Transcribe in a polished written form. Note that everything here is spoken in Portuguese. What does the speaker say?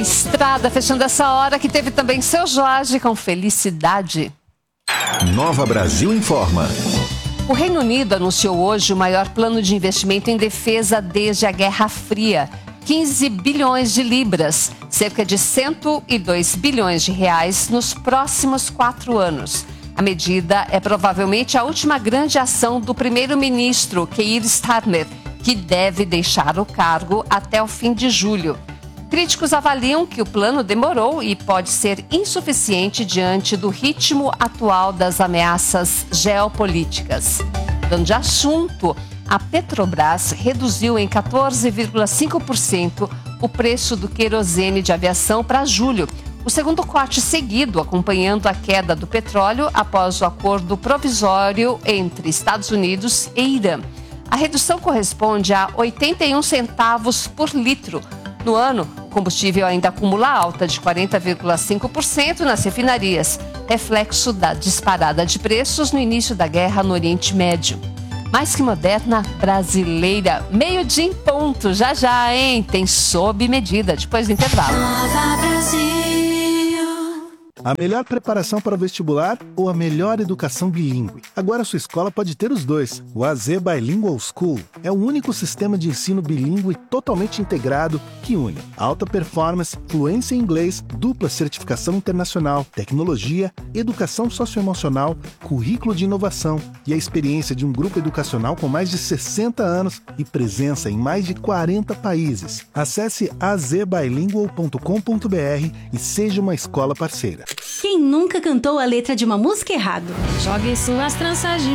Estrada fechando essa hora, que teve também Seu Jorge com Felicidade. Nova Brasil Informa. O Reino Unido anunciou hoje o maior plano de investimento em defesa desde a Guerra Fria. 15 bilhões de libras, cerca de 102 bilhões de reais nos próximos 4 anos. A medida é provavelmente a última grande ação do primeiro-ministro Keir Starmer, que deve deixar o cargo até o fim de julho. Críticos avaliam que o plano demorou e pode ser insuficiente diante do ritmo atual das ameaças geopolíticas. Mudando de assunto, a Petrobras reduziu em 14,5% o preço do querosene de aviação para julho, o segundo corte seguido, acompanhando a queda do petróleo após o acordo provisório entre Estados Unidos e Irã. A redução corresponde a 81 centavos por litro. No ano, o combustível ainda acumula alta de 40,5% nas refinarias, reflexo da disparada de preços no início da guerra no Oriente Médio. Mais que moderna, brasileira, meio-dia em ponto, já, hein? Tem sob medida, depois do intervalo. Nova Brasil. A melhor preparação para o vestibular ou a melhor educação bilíngue? Agora sua escola pode ter os dois. O AZ Bilingual School é o único sistema de ensino bilíngue totalmente integrado que une alta performance, fluência em inglês, dupla certificação internacional, tecnologia, educação socioemocional, currículo de inovação e a experiência de um grupo educacional com mais de 60 anos e presença em mais de 40 países. Acesse azbilingual.com.br e seja uma escola parceira. Quem nunca cantou a letra de uma música errado? Jogue suas tranças de